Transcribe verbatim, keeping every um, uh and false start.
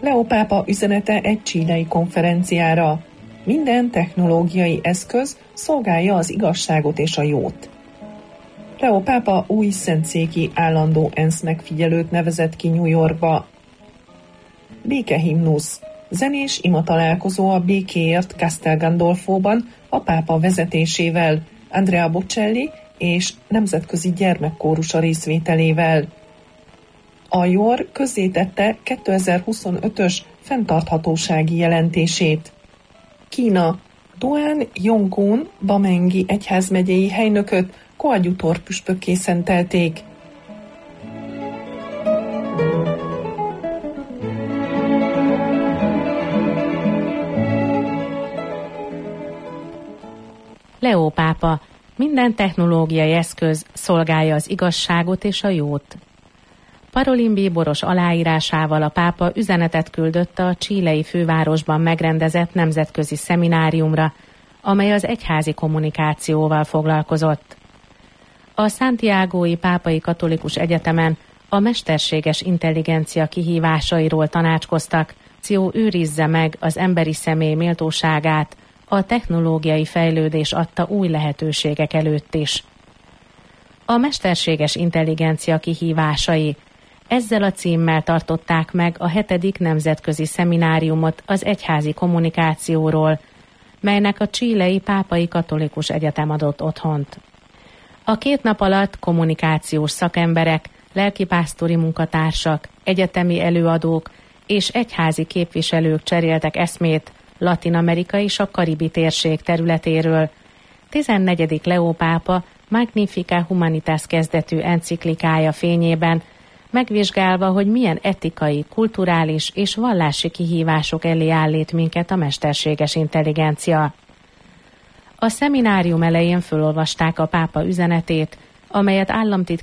Leó pápa üzenete egy chilei konferenciára. Minden technológiai eszköz szolgálja az igazságot és a jót. Leó pápa új szentszéki állandó ENSZ megfigyelőt nevezett ki New Yorkba. Békehimnusz. Zenés ima találkozó a békéért Castel Gandolfóban a pápa vezetésével, Andrea Bocelli és nemzetközi gyermekkórusa részvételével. A jé o er közzétette kétezer-huszonötös fenntarthatósági jelentését. Kína. Duan Yonggun Bamengi egyházmegyei helynököt koadjutor püspökké szentelték. Leó pápa, minden technológiai eszköz szolgálja az igazságot és a jót. Parolin bíboros aláírásával a pápa üzenetet küldött a chilei fővárosban megrendezett nemzetközi szemináriumra, amely az egyházi kommunikációval foglalkozott. A Santiagói Pápai Katolikus Egyetemen a mesterséges intelligencia kihívásairól tanácskoztak, Ció őrizze meg az emberi személy méltóságát, a technológiai fejlődés adta új lehetőségek előtt is. A mesterséges intelligencia kihívásai. Ezzel a címmel tartották meg a hetedik nemzetközi szemináriumot az egyházi kommunikációról, melynek a chilei Pápai Katolikus Egyetem adott otthont. A két nap alatt kommunikációs szakemberek, lelkipásztori munkatársak, egyetemi előadók és egyházi képviselők cseréltek eszmét Latin-Amerika és a Karibi térség területéről. tizennegyedik Leó pápa Magnificat Humanitas kezdetű enciklikája fényében, megvizsgálva, hogy milyen etikai, kulturális és vallási kihívások elé állít minket a mesterséges intelligencia. A szeminárium elején fölolvasták a pápa üzenetét, amelyet államtitkár